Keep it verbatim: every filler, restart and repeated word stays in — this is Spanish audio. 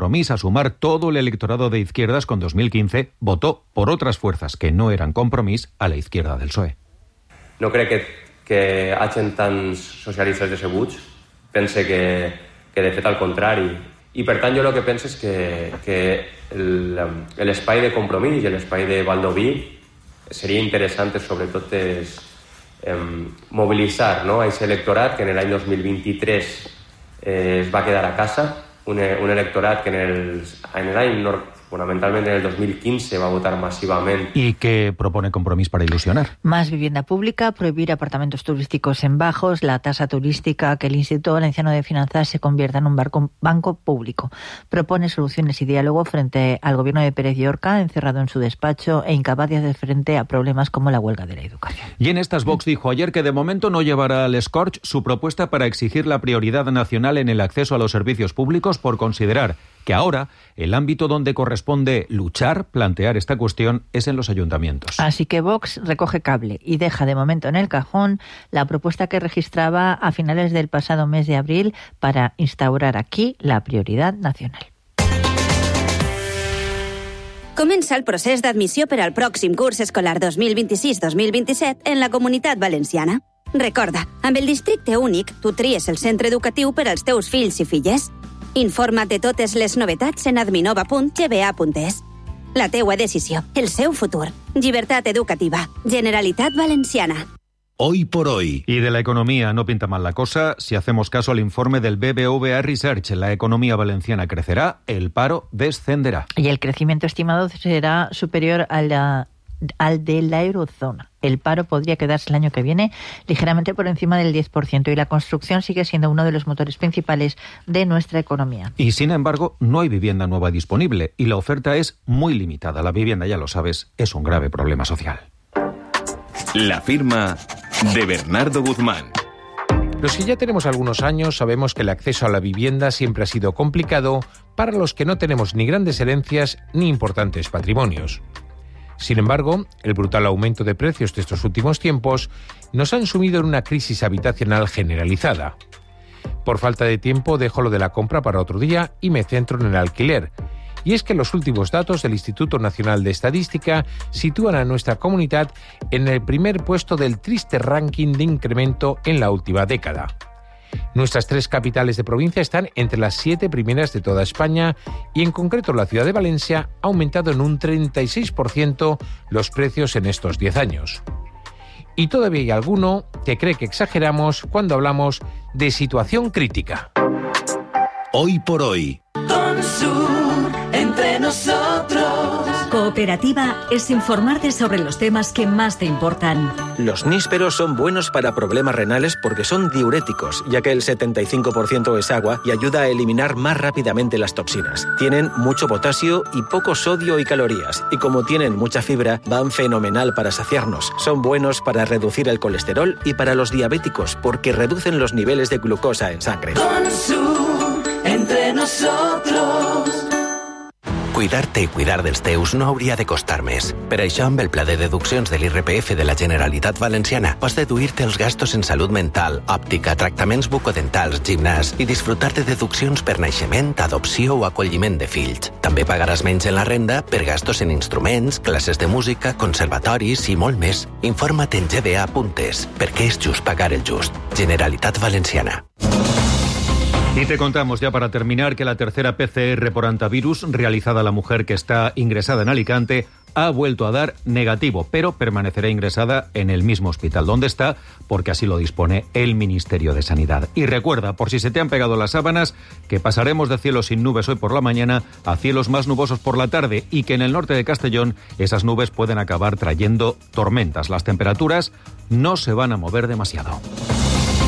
Compromís a sumar todo el electorado de izquierdas con dos mil quince, votó por otras fuerzas que no eran Compromís a la izquierda del P S O E. No crec que, que hagin tants socialistes decebuts. Pense que, que de fet al contrari. I per tant jo el que penso és que, que l'espai de Compromís i l'espai de Baldoví seria interessant sobretot és eh, mobilitzar, no, a aquest electorat que en l'any dos mil vint-i-tres eh, es va quedar a casa, un, un electorat que en, el, en l'any fundamentalmente en el dos mil quince va a votar masivamente. ¿Y qué propone Compromís para ilusionar? Más vivienda pública, prohibir apartamentos turísticos en bajos, la tasa turística, que el Instituto Valenciano de Finanzas se convierta en un barco, banco público. Propone soluciones y diálogo frente al gobierno de Pérez Llorca, encerrado en su despacho e incapaz de hacer frente a problemas como la huelga de la educación. Y en estas, Vox dijo ayer que de momento no llevará al Scorch su propuesta para exigir la prioridad nacional en el acceso a los servicios públicos por considerar que ahora el ámbito donde corresponde luchar, plantear esta cuestión, es en los ayuntamientos. Así que Vox recoge cable y deja de momento en el cajón la propuesta que registraba a finales del pasado mes de abril para instaurar aquí la prioridad nacional. Comença el procés d'admissió per al pròxim curs escolar dos mil vint-i-sis dos mil vint-i-set en la Comunitat Valenciana. Recorda, amb el districte únic, tu tries el centre educatiu per als teus fills i filles. Informa't de totes les novetats en adminova punt g b a punt es. La teua decisió, el seu futur. Llibertat educativa. Generalitat Valenciana. Hoy por hoy. Y de la economía no pinta mal la cosa si hacemos caso al informe del B B V A Research. La economía valenciana crecerá, el paro descenderá. Y el crecimiento estimado será superior a la... al de la eurozona. El paro podría quedarse el año que viene ligeramente por encima del diez por ciento y la construcción sigue siendo uno de los motores principales de nuestra economía. Y sin embargo, no hay vivienda nueva disponible y la oferta es muy limitada. La vivienda, ya lo sabes, es un grave problema social. La firma de Bernardo Guzmán. Los que ya tenemos algunos años sabemos que el acceso a la vivienda siempre ha sido complicado para los que no tenemos ni grandes herencias ni importantes patrimonios. Sin embargo, el brutal aumento de precios de estos últimos tiempos nos han sumido en una crisis habitacional generalizada. Por falta de tiempo dejo lo de la compra para otro día y me centro en el alquiler. Y es que los últimos datos del Instituto Nacional de Estadística sitúan a nuestra comunidad en el primer puesto del triste ranking de incremento en la última década. Nuestras tres capitales de provincia están entre las siete primeras de toda España y en concreto la ciudad de Valencia ha aumentado en un treinta y seis por ciento los precios en estos diez años. Y todavía hay alguno que cree que exageramos cuando hablamos de situación crítica. Hoy por hoy. Consur, entre nosotros. Cooperativa es informarte sobre los temas que más te importan. Los nísperos son buenos para problemas renales porque son diuréticos, ya que el setenta y cinco por ciento es agua y ayuda a eliminar más rápidamente las toxinas. Tienen mucho potasio y poco sodio y calorías, y como tienen mucha fibra, van fenomenal para saciarnos. Son buenos para reducir el colesterol y para los diabéticos porque reducen los niveles de glucosa en sangre. Consum, entre nosotros. Cuidar-te i cuidar dels teus no hauria de costar més. Per això, amb el pla de deduccions de l'I R P F de la Generalitat Valenciana, pots deduir-te els gastos en salut mental, òptica, tractaments bucodentals, gimnàs i disfrutar de deduccions per naixement, adopció o acolliment de fills. També pagaràs menys en la renda per gastos en instruments, classes de música, conservatoris i molt més. Informa't en g b a punt es, perquè és just pagar el just. Generalitat Valenciana. Y te contamos ya para terminar que la tercera P C R por antivirus realizada a la mujer que está ingresada en Alicante ha vuelto a dar negativo, pero permanecerá ingresada en el mismo hospital donde está porque así lo dispone el Ministerio de Sanidad. Y recuerda, por si se te han pegado las sábanas, que pasaremos de cielos sin nubes hoy por la mañana a cielos más nubosos por la tarde y que en el norte de Castellón esas nubes pueden acabar trayendo tormentas. Las temperaturas no se van a mover demasiado.